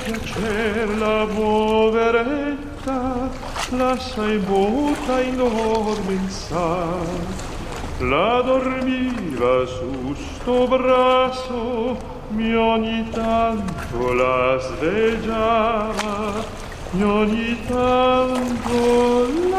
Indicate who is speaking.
Speaker 1: piacer la poveretta, l'assai bota in dormensar. La dormiva su sto brazo, mi ogni tanto la svegliava, mi ogni tanto